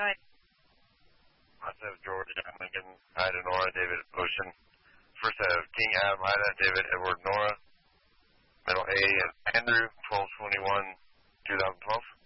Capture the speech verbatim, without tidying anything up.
Go ahead. Lots of George, John Lincoln, Ida, Nora, David, Ocean. First I have King, Adam, Ida, David, Edward, Nora. Middle A and Andrew, twelve twenty-one, twenty twelve.